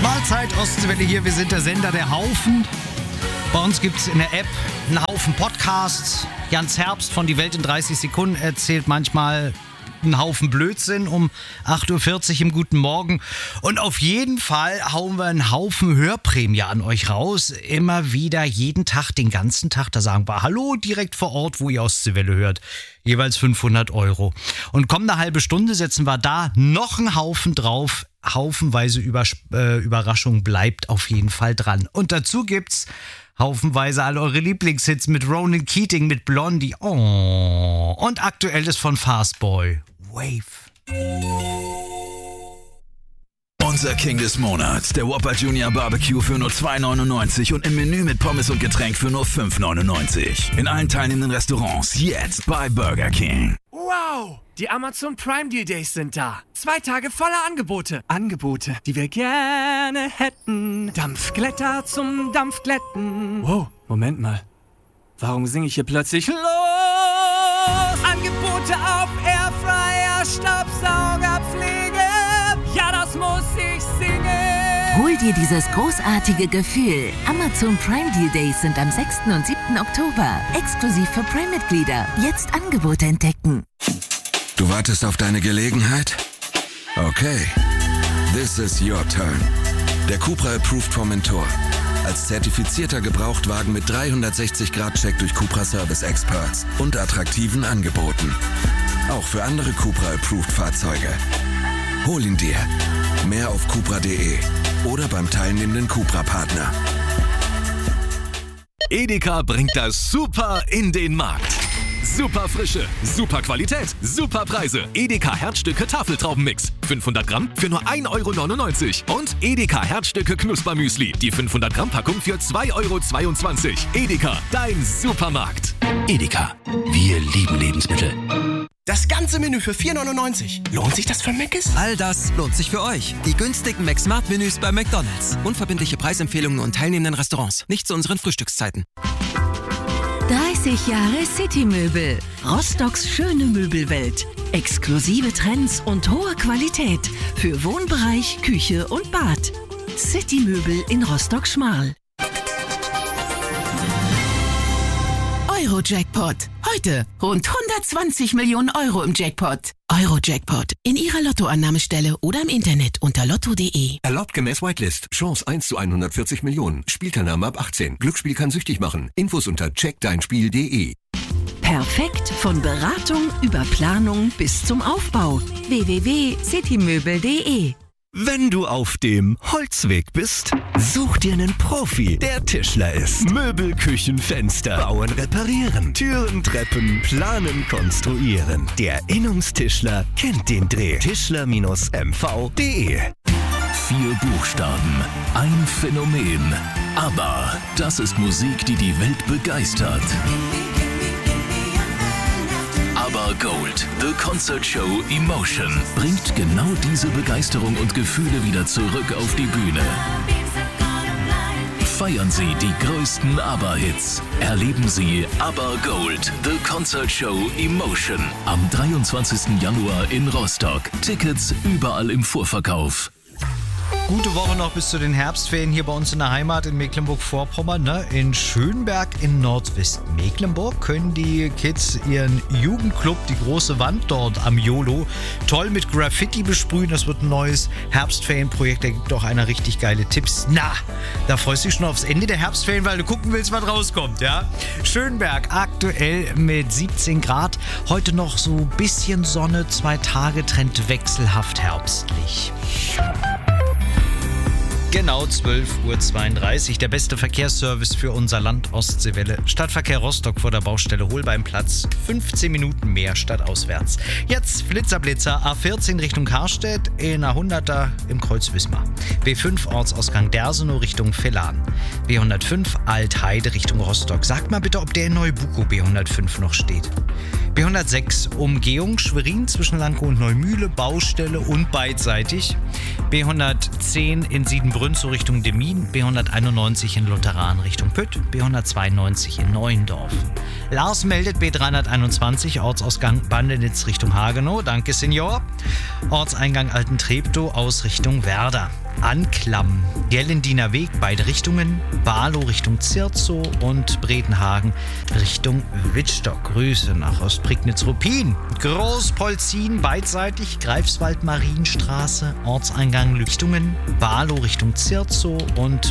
Mahlzeit, Ostwelle hier, wir sind der Sender der Haufen. Bei uns gibt es in der App einen Haufen Podcasts. Jans Herbst von Die Welt in 30 Sekunden erzählt manchmal einen Haufen Blödsinn um 8.40 Uhr im Guten Morgen. Und auf jeden Fall hauen wir einen Haufen Hörprämie an euch raus. Immer wieder, jeden Tag, den ganzen Tag. Da sagen wir Hallo direkt vor Ort, wo ihr Ostwelle hört. Jeweils 500 €. Und kommende halbe Stunde setzen wir da noch einen Haufen drauf. Haufenweise Überraschung, bleibt auf jeden Fall dran. Und dazu gibt's haufenweise all eure Lieblingshits mit Ronan Keating, mit Blondie. Oh. Und aktuelles von Fastboy. Wave. Unser King des Monats, der Whopper Junior Barbecue für nur 2,99 und im Menü mit Pommes und Getränk für nur 5,99. In allen teilnehmenden Restaurants jetzt bei Burger King. Wow! Die Amazon Prime Deal Days sind da. 2 Tage voller Angebote. Angebote, die wir gerne hätten. Dampfglätter zum Dampfglätten. Wow, Moment mal. Warum singe ich hier plötzlich los? Angebote auf Airfryer, Staubsaugerpflege. Ja, das muss ich singen. Hol dir dieses großartige Gefühl. Amazon Prime Deal Days sind am 6. und 7. Oktober. Exklusiv für Prime-Mitglieder. Jetzt Angebote entdecken. Du wartest auf deine Gelegenheit? Okay. This is your turn. Der Cupra Approved Formentor. Als zertifizierter Gebrauchtwagen mit 360-Grad-Check durch Cupra Service Experts und attraktiven Angeboten. Auch für andere Cupra Approved Fahrzeuge. Hol ihn dir. Mehr auf cupra.de oder beim teilnehmenden Cupra-Partner. Edeka bringt das Super in den Markt. Super Frische, super Qualität, super Preise. Edeka Herzstücke Tafeltraubenmix. 500 Gramm für nur 1,99 € Und Edeka Herzstücke Knuspermüsli. Die 500 Gramm Packung für 2,22 €. Edeka, dein Supermarkt. Edeka, wir lieben Lebensmittel. Das ganze Menü für 4,99 €. Lohnt sich das für Mc's? All das lohnt sich für euch. Die günstigen McSmart-Menüs bei McDonald's. Unverbindliche Preisempfehlungen und teilnehmenden Restaurants. Nicht zu unseren Frühstückszeiten. 30 Jahre City-Möbel. Rostocks schöne Möbelwelt. Exklusive Trends und hohe Qualität für Wohnbereich, Küche und Bad. City-Möbel in Rostock-Schmarl. Euro-Jackpot. Heute rund 120 Millionen € im Jackpot. Euro-Jackpot. In Ihrer Lottoannahmestelle oder im Internet unter lotto.de. Erlaubt gemäß Whitelist. Chance 1 zu 140 Millionen. Spielteilnahme ab 18. Glücksspiel kann süchtig machen. Infos unter checkdeinspiel.de. Perfekt von Beratung über Planung bis zum Aufbau. www.citymöbel.de. Wenn du auf dem Holzweg bist, such dir einen Profi, der Tischler ist. Möbel, Küchen, Fenster, bauen, reparieren, Türen, Treppen, planen, konstruieren. Der Innungstischler kennt den Dreh. Tischler-mv.de. 4 Buchstaben, ein Phänomen. Aber das ist Musik, die die Welt begeistert. Aber Gold, The Concert Show Emotion, bringt genau diese Begeisterung und Gefühle wieder zurück auf die Bühne. Feiern Sie die größten ABBA-Hits. Erleben Sie ABBA Gold, The Concert Show Emotion am 23. Januar in Rostock. Tickets überall im Vorverkauf. Gute Woche noch bis zu den Herbstferien hier bei uns in der Heimat in Mecklenburg-Vorpommern. Ne? In Schönberg in Nordwestmecklenburg können die Kids ihren Jugendclub, die große Wand dort am YOLO, toll mit Graffiti besprühen. Das wird ein neues Herbstferienprojekt. Da gibt auch einer richtig geile Tipps. Na, da freust du dich schon aufs Ende der Herbstferien, weil du gucken willst, was rauskommt. Ja? Schönberg aktuell mit 17 Grad. Heute noch so ein bisschen Sonne, 2 Tage, Trend wechselhaft herbstlich. Genau 12:32 Uhr. Der beste Verkehrsservice für unser Land Ostseewelle. Stadtverkehr Rostock vor der Baustelle Holbeimplatz. 15 Minuten mehr stadtauswärts. Jetzt Flitzer A14 Richtung Karstedt in einer 100er im Kreuz Wismar. B5 Ortsausgang Dersenow Richtung Vellan. B105 Altheide Richtung Rostock. Sagt mal bitte, ob der in Neubuko B105 noch steht. B106 Umgehung Schwerin zwischen Lankow und Neumühle, Baustelle und beidseitig. B110 in Siedenbrünzow Richtung Demmin, B191 in Lutheran Richtung Pütt, B192 in Neuendorf. Lars meldet B321 Ortsausgang Bandenitz Richtung Hagenow, danke Senior. Ortseingang Altentreptow aus Richtung Werder. Anklam, Gellendiner Weg, beide Richtungen, Barlow Richtung Zirzow und Bredenhagen Richtung Wittstock. Grüße nach Ostprignitz-Ruppin. Großpolzin beidseitig, Greifswald Marienstraße, Ortseingang Richtungen, Barlow Richtung Zirzow und